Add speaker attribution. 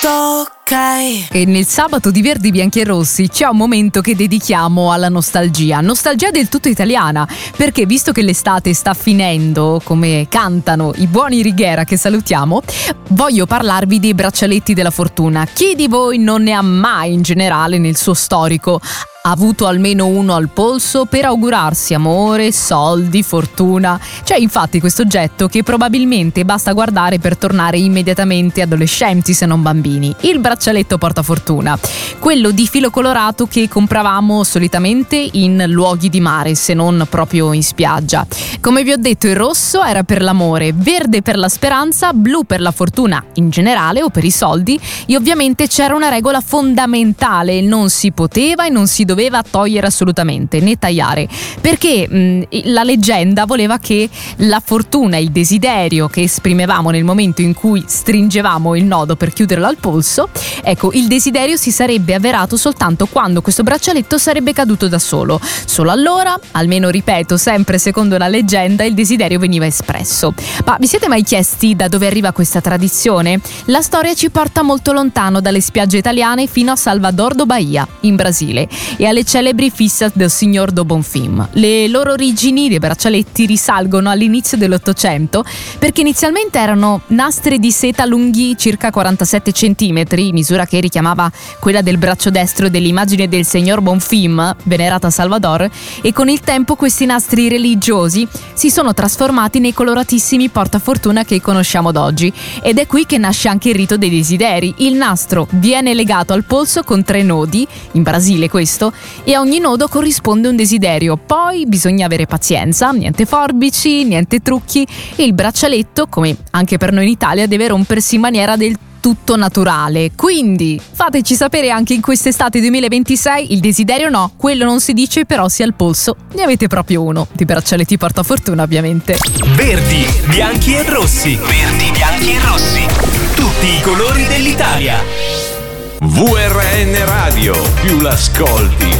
Speaker 1: E nel sabato di Verdi, Bianchi e Rossi c'è un momento che dedichiamo alla nostalgia del tutto italiana, perché visto che l'estate sta finendo, come cantano i buoni Righiera che salutiamo, voglio parlarvi dei braccialetti della fortuna. Chi di voi non ne ha mai in generale nel suo storico avuto almeno uno al polso per augurarsi amore, soldi, fortuna? C'è infatti questo oggetto che probabilmente basta guardare per tornare immediatamente adolescenti, se non bambini: il braccialetto portafortuna, quello di filo colorato che compravamo solitamente in luoghi di mare, se non proprio in spiaggia. Come vi ho detto, il rosso era per l'amore, verde per la speranza, blu per la fortuna in generale o per i soldi, e ovviamente c'era una regola fondamentale: non si poteva e non si doveva togliere assolutamente, né tagliare, perché la leggenda voleva che la fortuna, il desiderio che esprimevamo nel momento in cui stringevamo il nodo per chiuderlo al polso, ecco, il desiderio si sarebbe avverato soltanto quando questo braccialetto sarebbe caduto da solo. Solo allora, almeno ripeto, sempre secondo la leggenda, il desiderio veniva espresso. Ma vi siete mai chiesti da dove arriva questa tradizione? La storia ci porta molto lontano, dalle spiagge italiane fino a Salvador do Bahia, in Brasile, e alle celebri fissas del signor do Bonfim. Le loro origini dei braccialetti risalgono all'inizio dell'Ottocento, perché inizialmente erano nastri di seta lunghi circa 47 centimetri, misura che richiamava quella del braccio destro dell'immagine del signor Bonfim, venerata a Salvador, e con il tempo questi nastri religiosi si sono trasformati nei coloratissimi portafortuna che conosciamo ad oggi, ed è qui che nasce anche il rito dei desideri. Il nastro viene legato al polso con 3 nodi, in Brasile questo, e a ogni nodo corrisponde un desiderio. Poi bisogna avere pazienza, niente forbici, niente trucchi, e il braccialetto, come anche per noi in Italia, deve rompersi in maniera del tutto naturale. Quindi fateci sapere anche in quest'estate 2026, il desiderio no, quello non si dice, però sia al polso ne avete proprio uno, di braccialetti portafortuna ovviamente.
Speaker 2: Verdi, bianchi e rossi. Verdi, bianchi e rossi. Tutti i colori dell'Italia.
Speaker 3: VRN Radio, più l'ascolti